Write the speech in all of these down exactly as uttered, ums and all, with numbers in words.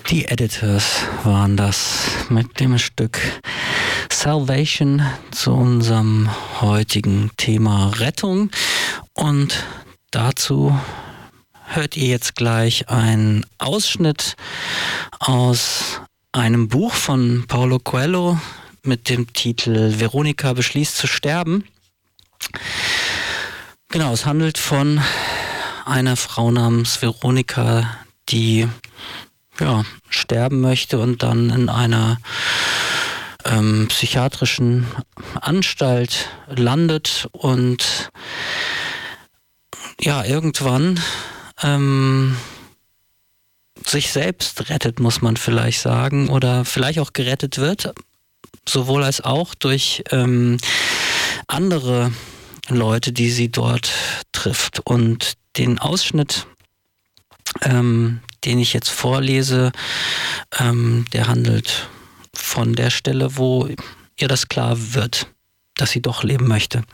Die Editors waren das mit dem Stück Salvation zu unserem heutigen Thema Rettung. Und dazu hört ihr jetzt gleich einen Ausschnitt aus einem Buch von Paulo Coelho mit dem Titel Veronika beschließt zu sterben. Genau, es handelt von einer Frau namens Veronika, die ja, sterben möchte und dann in einer ähm, psychiatrischen Anstalt landet und ja, irgendwann ähm, sich selbst rettet, muss man vielleicht sagen, oder vielleicht auch gerettet wird, sowohl als auch durch ähm, andere Leute, die sie dort trifft. Und den Ausschnitt, ähm, den ich jetzt vorlese, ähm, der handelt von der Stelle, wo ihr das klar wird, dass sie doch leben möchte.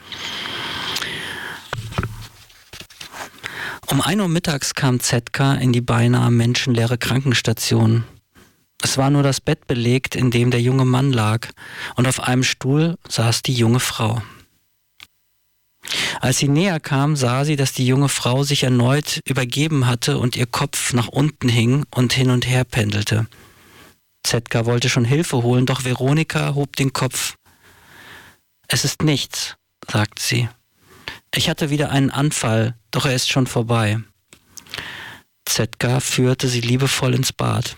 Um ein Uhr mittags kam Zetka in die beinahe menschenleere Krankenstation. Es war nur das Bett belegt, in dem der junge Mann lag, und auf einem Stuhl saß die junge Frau. Als sie näher kam, sah sie, dass die junge Frau sich erneut übergeben hatte und ihr Kopf nach unten hing und hin und her pendelte. Zetka wollte schon Hilfe holen, doch Veronika hob den Kopf. »Es ist nichts«, sagte sie. »Ich hatte wieder einen Anfall, doch er ist schon vorbei.« Zetka führte sie liebevoll ins Bad.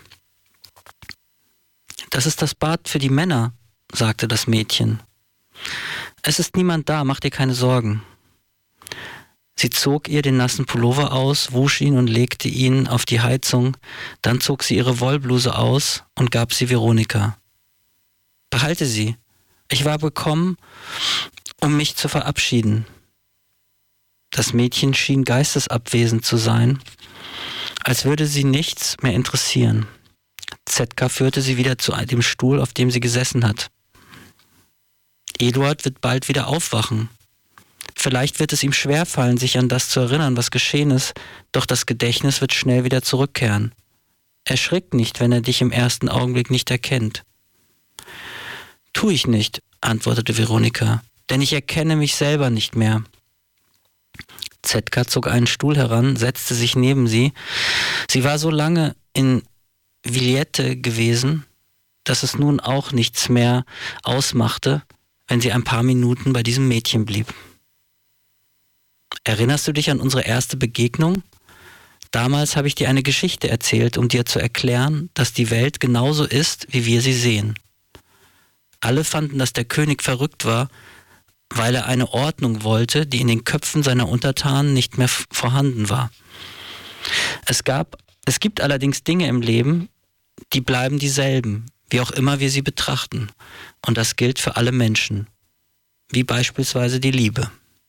»Das ist das Bad für die Männer«, sagte das Mädchen. »Es ist niemand da, mach dir keine Sorgen.« Sie zog ihr den nassen Pullover aus, wusch ihn und legte ihn auf die Heizung. Dann zog sie ihre Wollbluse aus und gab sie Veronika. »Behalte sie. Ich war gekommen, um mich zu verabschieden.« Das Mädchen schien geistesabwesend zu sein, als würde sie nichts mehr interessieren. Zetka führte sie wieder zu dem Stuhl, auf dem sie gesessen hat. »Eduard wird bald wieder aufwachen. Vielleicht wird es ihm schwerfallen, sich an das zu erinnern, was geschehen ist, doch das Gedächtnis wird schnell wieder zurückkehren. Erschrick nicht, wenn er dich im ersten Augenblick nicht erkennt.« »Tu ich nicht«, antwortete Veronika, »denn ich erkenne mich selber nicht mehr.« Zetka zog einen Stuhl heran, setzte sich neben sie. Sie war so lange in Villette gewesen, dass es nun auch nichts mehr ausmachte, wenn sie ein paar Minuten bei diesem Mädchen blieb. »Erinnerst du dich an unsere erste Begegnung? Damals habe ich dir eine Geschichte erzählt, um dir zu erklären, dass die Welt genauso ist, wie wir sie sehen. Alle fanden, dass der König verrückt war, weil er eine Ordnung wollte, die in den Köpfen seiner Untertanen nicht mehr f- vorhanden war. Es gab, es gibt allerdings Dinge im Leben, die bleiben dieselben, wie auch immer wir sie betrachten. Und das gilt für alle Menschen, wie beispielsweise die Liebe.«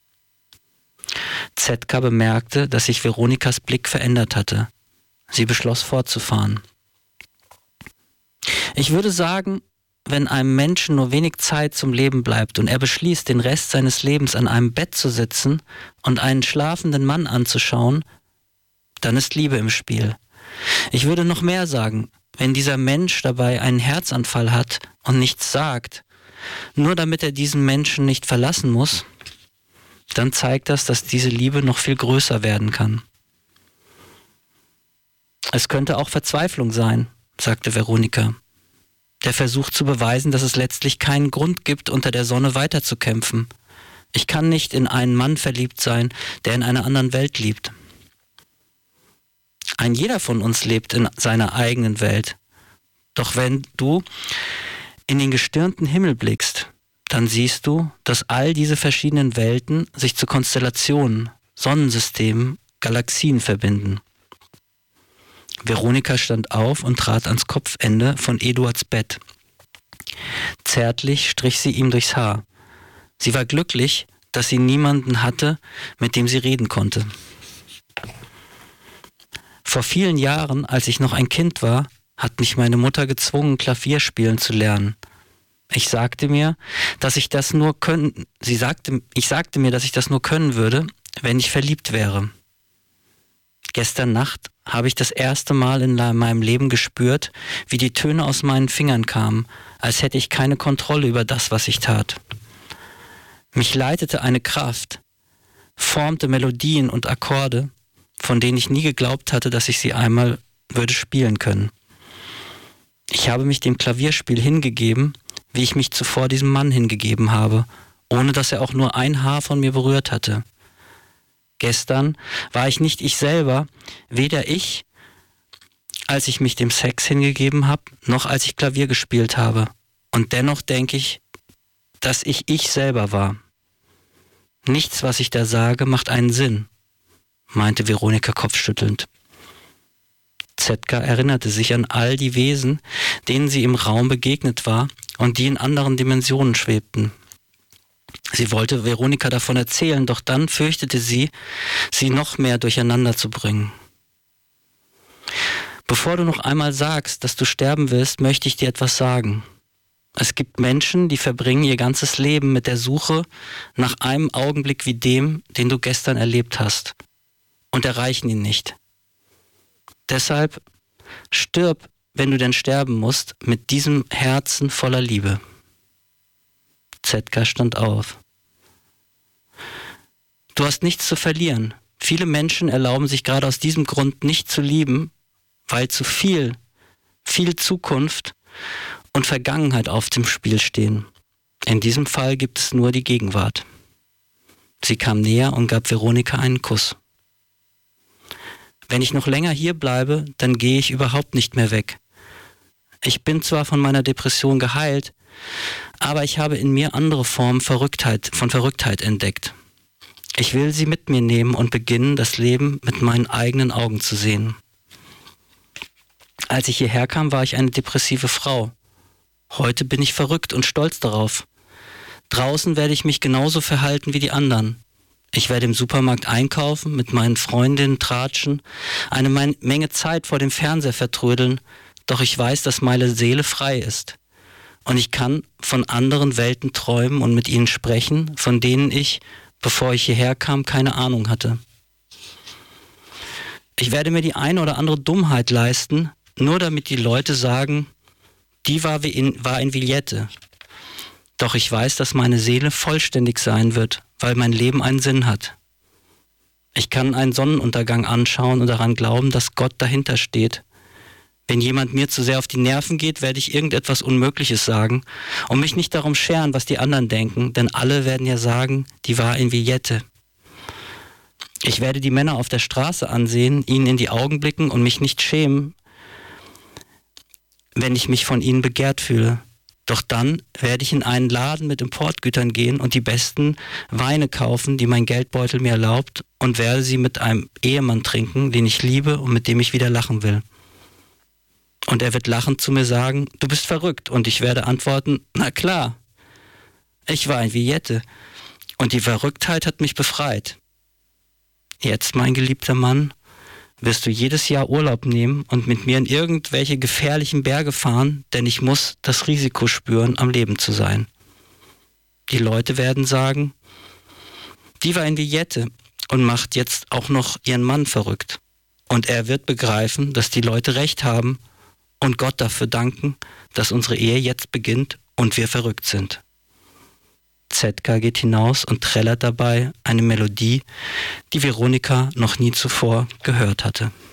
Zetka bemerkte, dass sich Veronikas Blick verändert hatte. Sie beschloss fortzufahren. »Ich würde sagen, wenn einem Menschen nur wenig Zeit zum Leben bleibt und er beschließt, den Rest seines Lebens an einem Bett zu sitzen und einen schlafenden Mann anzuschauen, dann ist Liebe im Spiel. Ich würde noch mehr sagen, wenn dieser Mensch dabei einen Herzanfall hat und nichts sagt, nur damit er diesen Menschen nicht verlassen muss, dann zeigt das, dass diese Liebe noch viel größer werden kann.« »Es könnte auch Verzweiflung sein«, sagte Veronika. »Der Versuch zu beweisen, dass es letztlich keinen Grund gibt, unter der Sonne weiterzukämpfen. Ich kann nicht in einen Mann verliebt sein, der in einer anderen Welt lebt. Ein jeder von uns lebt in seiner eigenen Welt. Doch wenn du in den gestirnten Himmel blickst, dann siehst du, dass all diese verschiedenen Welten sich zu Konstellationen, Sonnensystemen, Galaxien verbinden.« Veronika stand auf und trat ans Kopfende von Eduards Bett. Zärtlich strich sie ihm durchs Haar. Sie war glücklich, dass sie niemanden hatte, mit dem sie reden konnte. »Vor vielen Jahren, als ich noch ein Kind war, hat mich meine Mutter gezwungen, Klavier spielen zu lernen. Ich sagte mir, dass ich das nur können, sie sagte, ich sagte mir, dass ich das nur können würde, wenn ich verliebt wäre. Gestern Nacht habe ich das erste Mal in meinem Leben gespürt, wie die Töne aus meinen Fingern kamen, als hätte ich keine Kontrolle über das, was ich tat. Mich leitete eine Kraft, formte Melodien und Akkorde, von denen ich nie geglaubt hatte, dass ich sie einmal würde spielen können. Ich habe mich dem Klavierspiel hingegeben, wie ich mich zuvor diesem Mann hingegeben habe, ohne dass er auch nur ein Haar von mir berührt hatte. Gestern war ich nicht ich selber, weder ich, als ich mich dem Sex hingegeben habe, noch als ich Klavier gespielt habe. Und dennoch denke ich, dass ich ich selber war. Nichts, was ich da sage, macht einen Sinn, meinte Veronika kopfschüttelnd. Zetka erinnerte sich an all die Wesen, denen sie im Raum begegnet war und die in anderen Dimensionen schwebten. Sie wollte Veronika davon erzählen, doch dann fürchtete sie, sie noch mehr durcheinander zu bringen. Bevor du noch einmal sagst, dass du sterben willst, möchte ich dir etwas sagen. Es gibt Menschen, die verbringen ihr ganzes Leben mit der Suche nach einem Augenblick wie dem, den du gestern erlebt hast, und erreichen ihn nicht. Deshalb stirb, wenn du denn sterben musst, mit diesem Herzen voller Liebe. Zetka stand auf. Du hast nichts zu verlieren. Viele Menschen erlauben sich gerade aus diesem Grund nicht zu lieben, weil zu viel, viel Zukunft und Vergangenheit auf dem Spiel stehen. In diesem Fall gibt es nur die Gegenwart. Sie kam näher und gab Veronika einen Kuss. Wenn ich noch länger hier bleibe, dann gehe ich überhaupt nicht mehr weg. Ich bin zwar von meiner Depression geheilt, aber ich habe in mir andere Formen Verrücktheit, von Verrücktheit entdeckt. Ich will sie mit mir nehmen und beginnen, das Leben mit meinen eigenen Augen zu sehen. Als ich hierher kam, war ich eine depressive Frau. Heute bin ich verrückt und stolz darauf. Draußen werde ich mich genauso verhalten wie die anderen. Ich werde im Supermarkt einkaufen, mit meinen Freundinnen tratschen, eine Menge Zeit vor dem Fernseher vertrödeln, doch ich weiß, dass meine Seele frei ist. Und ich kann von anderen Welten träumen und mit ihnen sprechen, von denen ich, bevor ich hierher kam, keine Ahnung hatte. Ich werde mir die eine oder andere Dummheit leisten, nur damit die Leute sagen, die war, wie in, war in Villette. Doch ich weiß, dass meine Seele vollständig sein wird, weil mein Leben einen Sinn hat. Ich kann einen Sonnenuntergang anschauen und daran glauben, dass Gott dahinter steht. Wenn jemand mir zu sehr auf die Nerven geht, werde ich irgendetwas Unmögliches sagen und mich nicht darum scheren, was die anderen denken, denn alle werden ja sagen, die war in Villette. Ich werde die Männer auf der Straße ansehen, ihnen in die Augen blicken und mich nicht schämen, wenn ich mich von ihnen begehrt fühle. Doch dann werde ich in einen Laden mit Importgütern gehen und die besten Weine kaufen, die mein Geldbeutel mir erlaubt, und werde sie mit einem Ehemann trinken, den ich liebe und mit dem ich wieder lachen will. Und er wird lachend zu mir sagen, du bist verrückt, und ich werde antworten, na klar, ich war in Villette und die Verrücktheit hat mich befreit. Jetzt, mein geliebter Mann, wirst du jedes Jahr Urlaub nehmen und mit mir in irgendwelche gefährlichen Berge fahren, denn ich muss das Risiko spüren, am Leben zu sein. Die Leute werden sagen, die war in Villette und macht jetzt auch noch ihren Mann verrückt. Und er wird begreifen, dass die Leute recht haben und Gott dafür danken, dass unsere Ehe jetzt beginnt und wir verrückt sind. Zetka geht hinaus und trällert dabei eine Melodie, die Veronika noch nie zuvor gehört hatte.